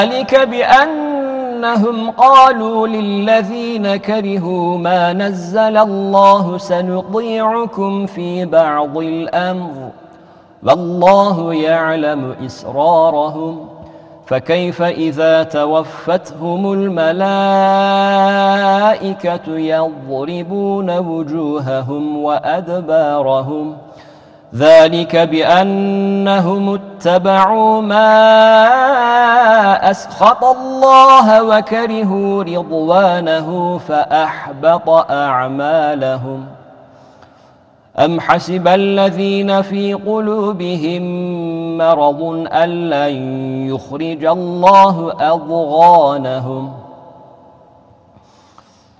ذلك بأنهم قالوا للذين كرهوا ما نزل الله سنطيعكم في بعض الأمر والله يعلم إسرارهم فكيف إذا توفتهم الملائكة يضربون وجوههم وأدبارهم ذلك بأنهم اتبعوا ما أسخط الله وكرهوا رضوانه فأحبط أعمالهم أم حسب الذين في قلوبهم مرض أن لن يخرج الله أضغانهم